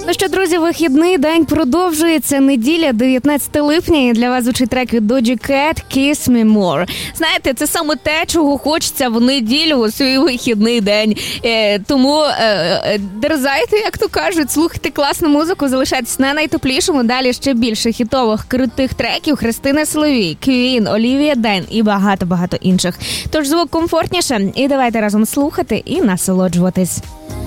Ну що, друзі, вихідний день продовжується. Неділя, 19 липня, і для вас звучить трек від Doja Cat «Kiss Me More». Знаєте, це саме те, чого хочеться в неділю у свій вихідний день. Тому дерзайте, як то кажуть, слухайте класну музику, залишайтесь на найтеплішому. Далі ще більше хітових, крутих треків Христини Соловій, Квін, Олівія Ден і багато-багато інших. Тож звук комфортніше, і давайте разом слухати і насолоджуватись.